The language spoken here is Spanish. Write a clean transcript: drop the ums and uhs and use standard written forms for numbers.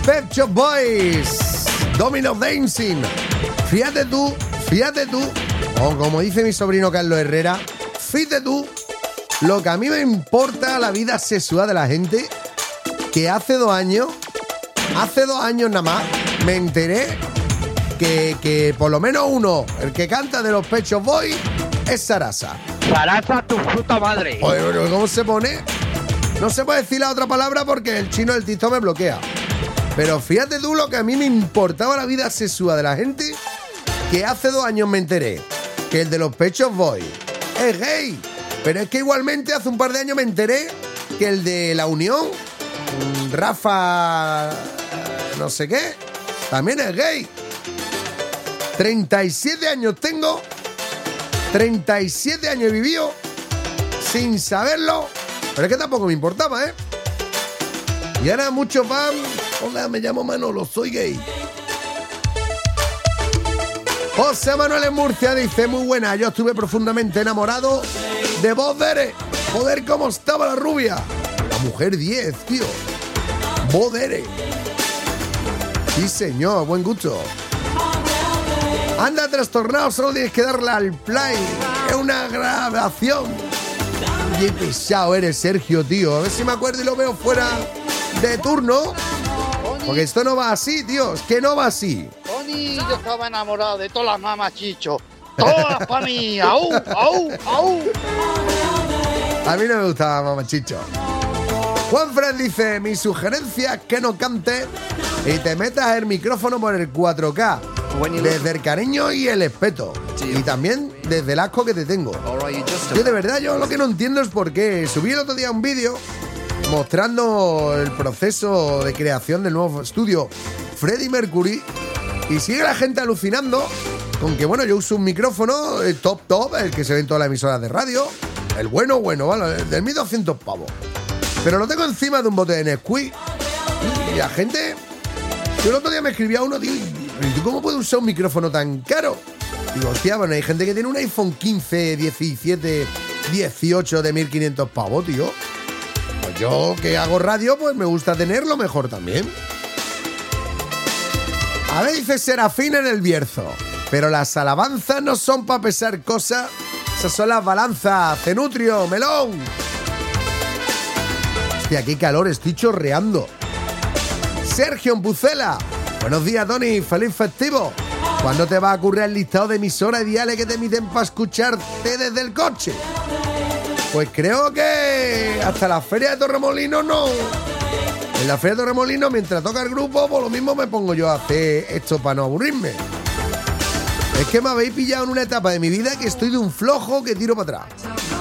Pet Shop Boys, Domino Dancing. Fíjate tú, o como dice mi sobrino Carlos Herrera, fíjate tú lo que a mí me importa la vida sexual de la gente, que hace 2 años nada más, me enteré que por lo menos uno, el que canta de los Pet Shop Boys, es Sarasa. Sarasa, tu puta madre. Oye, ¿cómo se pone? No se puede decir la otra palabra porque el chino del TikTok me bloquea. Pero fíjate tú lo que a mí me importaba la vida sexual de la gente, que hace 2 años me enteré que el de los Pet Shop Boys es gay. Pero es que igualmente hace un par de años me enteré que el de La Unión, Rafa no sé qué, también es gay. 37 años tengo, 37 años he vivido sin saberlo, pero es que tampoco me importaba, ¿eh? Y ahora muchos van, hola, me llamo Manolo, soy gay. José Manuel en Murcia dice, muy buena, yo estuve profundamente enamorado de Voz Dere. Joder, cómo estaba la rubia. La mujer 10, tío. Voz Dere. Sí, señor, buen gusto. Anda trastornado, solo tienes que darle al play. Es una grabación. Qué pesado eres, Sergio, tío. A ver si me acuerdo y lo veo fuera de turno. Porque esto no va así, tío. Es que no va así. Tony, yo estaba enamorado de todas las mamas, Chicho. Todas para mí. ¡Au, au, au! A mí no me gustaba Mamachicho. Juanfred dice, mi sugerencia es que no cantes y te metas el micrófono por el 4K. Desde el cariño y el respeto. Y también desde el asco que te tengo. Yo de verdad, yo lo que no entiendo es por qué. Subí el otro día un vídeo mostrando el proceso de creación del nuevo estudio Freddie Mercury y sigue la gente alucinando con que, bueno, yo uso un micrófono top, el que se ve en todas las emisoras de radio, el bueno, ¿vale? Del 1.200 pavos. Pero lo tengo encima de un bote de Nesquik y la gente... Yo el otro día me escribía uno, tío, ¿y tú cómo puedes usar un micrófono tan caro? Digo, hostia, bueno, hay gente que tiene un iPhone 15, 17, 18 de 1.500 pavos, tío. Pues yo, que hago radio, pues me gusta tenerlo mejor también. A ver, dice Serafín en el Bierzo. Pero las alabanzas no son para pesar cosas. Esas son las balanzas. Cenutrio, melón. Hostia, qué calor, estoy chorreando. Sergio en Pucela. Buenos días, Tony. Feliz festivo. ¿Cuándo te va a ocurrir el listado de emisoras y diales que te emiten para escucharte desde el coche? Pues creo que hasta la feria de Torremolinos no. En la feria de Torremolinos, mientras toca el grupo, pues lo mismo me pongo yo a hacer esto para no aburrirme. Es que me habéis pillado en una etapa de mi vida que estoy de un flojo que tiro para atrás.